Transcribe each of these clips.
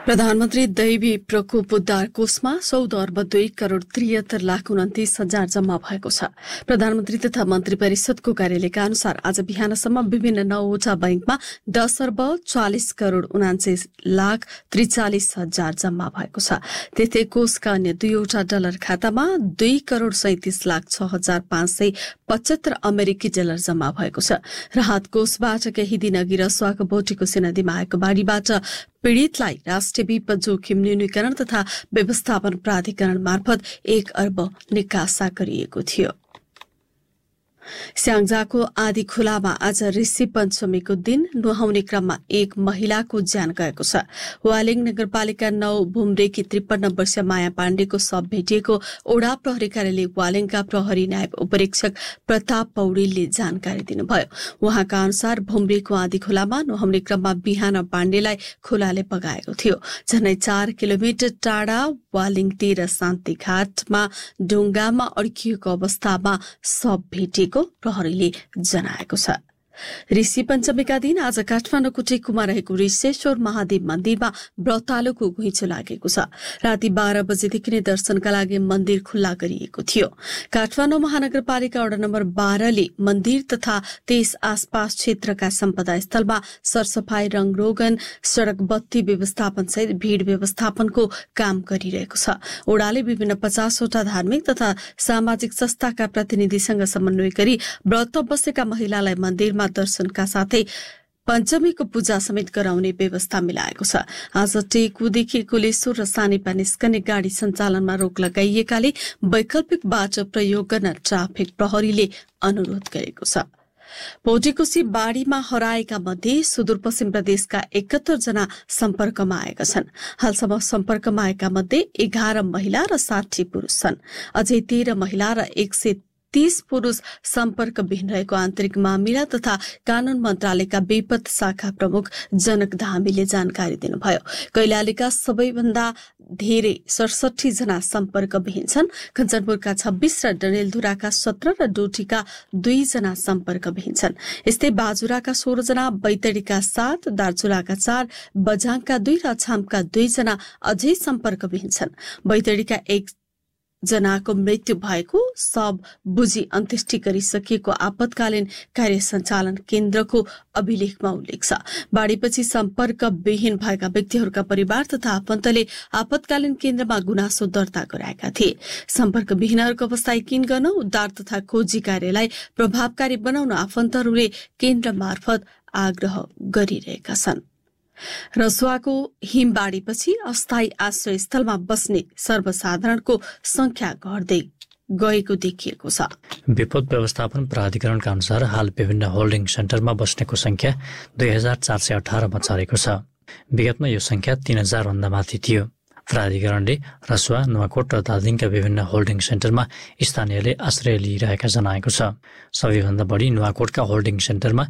प्रधानमन्त्री दैवी प्रकोप उद्धार कोषमा 14 अर्ब 2 करोड़ 73 लाख 29 हजार जम्मा भएको छ। प्रधानमन्त्री तथा मन्त्री परिषदको कार्यालयका अनुसार आज बिहानसम्म विभिन्न 9वटा बैंकमा 10 अर्ब 40 करोड़ 79 लाख 43 हजार जम्मा भएको छ। त्यस्तै कोषका अन्य 2वटा डलर खातामा 2 करोड़ 37 लाख 6 हजार 575 अमेरिकी डलर जम्मा भएको छ। राहत कोषबाट केही दिन अघि रसुवाको बोटीको नदीमा आएको बाढ़ीबाट पीड़ितलाई राष्ट्रिय विपद जोखिम न्यूनीकरण तथा व्यवस्थापन प्राधिकरण मार्फत 1 अर्ब निकासा गरिएको थियो। स्याङ्जाको आदि खोलामा आज ऋषि पञ्चमीको दिन नुहाउने क्रममा एक महिलाको ज्यान गएको छ। वालिङ नगरपालिका 9 भुम्रेकी 53 वर्षीय माया पाण्डेको शव भेटिएको ओडा प्रहरी कार्यालय वालिङका प्रहरी नायब उपरीक्षक प्रताप पौडेलले जानकारी दिनुभयो। उहाँका अनुसार भुम्रेको आदि खोलामा नुहाउने क्रममा बिहान पाण्डेलाई खोलाले बगाएको थियो। झनै 4 किलोमिटर टाढा वालिङ 13 शान्ति घाटमा ढुङ्गामा अड्किएको अवस्थामा शव भेटिएको प्रहरीले जनाएको छ। ऋषि पञ्चमीका दिन आज काठमाडौँको टेकुमा रहेको ऋषेश्वर महादेव मन्दिरमा व्रतालुको घुइँचो लागेको छ। राति 12 बजेदेखि नै दर्शनका लागि मन्दिर खुल्ला गरिएको थियो। काठमाडौँ महानगरपालिका वडा नम्बर 12 ले मन्दिर तथा त्यस आसपास क्षेत्रका सम्पदा स्थलमा सरसफाई, रंगरोगन, सड़क बत्ती व्यवस्थापन सहित भीड़ व्यवस्थापनको काम गरिरहेको छ। ओडाले विभिन्न 50 वटा धार्मिक तथा सामाजिक संस्थाका प्रतिनिधिसँग समन्वय गरी व्रत बसेका महिलालाई मन्दिरमा दर्शनका साथै पञ्चमीको पूजा समेत गराउने व्यवस्था मिलाएको छ। आज टेकुदेखि कुलेश्वर र सानेपा निस्कने गाड़ी सञ्चालनमा रोक लगाइएकाले वैकल्पिक बाटो प्रयोग गर्न ट्राफिक प्रहरीले अनुरोध गरेको छ। पोटेकोसी बाढ़ीमा हराएका मध्ये सुदूरपश्चिम प्रदेशका 71 जना सम्पर्कमा आएका छन्। हालसम्म सम्पर्कमा आएका मध्ये 11 महिला र 60 पुरूष छन्। अझै 13 महिला र 130 पुरूष सम्पर्कविहीन रहेको आन्तरिक मामिला तथा कानून मन्त्रालयका विपद शाखा प्रमुख जनक धामीले जानकारी दिनुभयो। कैलालीका सबैभन्दा धेरै 67 जना सम्पर्कविहीन छन्। कञ्चनपुरका 26 र डडेलधुराका 17 र डोटीका 2 जना सम्पर्कविहीन छन्। यस्तै बाजुराका 16 जना, बैतडीका 7, दार्चुलाका 4, बझाङका 2 र छामका 2 जना अझै सम्पर्कविहीन छन्। बैतडीका 1 जनाको मृत्यु भएको, सब बुझी अन्त्येष्टि गरिसकिएको आपतकालीन कार्य सञ्चालन केन्द्रको अभिलेखमा उल्लेख छ। बाढ़ीपछि सम्पर्कविहीन भएका व्यक्तिहरूका परिवार तथा आफन्तले आपतकालीन केन्द्रमा गुनासो दर्ता गराएका थिए। सम्पर्कविहीनहरूको अवस्था यकिन गर्न उद्धार तथा खोजी कार्यलाई प्रभावकारी बनाउन आफन्तहरूले केन्द्र मार्फत आग्रह गरिरहेका छन्। रसुवाको हिमबाढ़ीपछि अस्थायी आश्रय स्थलमा बस्ने सर्वसाधारणको संख्या घट्दै गएको देखिएको छ। विपद व्यवस्थापन प्राधिकरणका अनुसार हाल विभिन्न होल्डिङ सेन्टरमा बस्नेको संख्या 2418 मा चढेको छ। विगतमा यो संख्या 3000 भन्दा माथि थियो। प्राधिकरणले रसुवा, नुवाकोट र धादिङका विभिन्न होल्डिङ सेन्टरमा स्थानीयले आश्रय लिइरहेका जनाएको छ। सबैभन्दा बढी नुवाकोटका होल्डिङ सेन्टरमा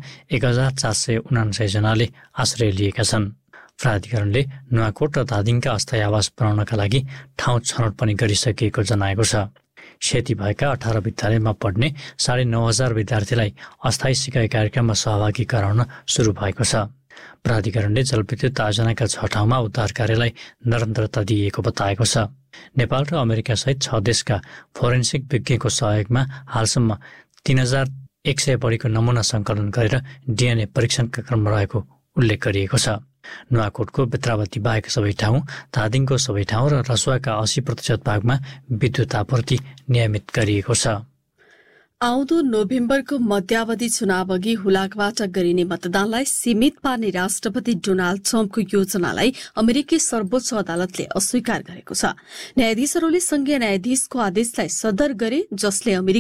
1449 जनाले आश्रय लिएका छन्। प्राधिकरणले नुवाकोट र धादिङका अस्थायी आवास बनाउनका लागि ठाउँ छनौट पनि गरिसकिएको जनाएको छ। क्षति भएका 18 विद्यालयमा पढ्ने 9500 विद्यार्थीलाई अस्थायी सिकाइ कार्यक्रममा सहभागी गराउन सुरु भएको छ। प्राधिकरणले जलविद्युत आयोजनाका 6 ठाउँमा उद्धार कार्यलाई निरन्तरता दिएको बताएको छ। नेपाल र अमेरिका सहित 6 देशका फोरेन्सिक विज्ञको सहयोगमा हालसम्म 3100 बढीको नमुना संकलन गरेर डीएनए परीक्षणका क्रममा रहेको उल्लेख गरिएको छ। नुवाकोटको बेत्रावती बाहेक सबै ठाउँ, धादिङको सबै ठाउँ र रसुवाका 80% भागमा विद्युत आपूर्ति नियमित गरिएको छ। आउँदो नोभेम्बरको मध्यावधि चुनाव अघि हुलाकबाट गरिने मतदानलाई सीमित पार्ने राष्ट्रपति डोनाल्ड ट्रम्पको योजनालाई अमेरिकी सर्वोच्च अदालतले अस्वीकार गरेको छ। न्यायाधीशहरूले संघीय न्यायाधीशको आदेशलाई सदर गरे, जसले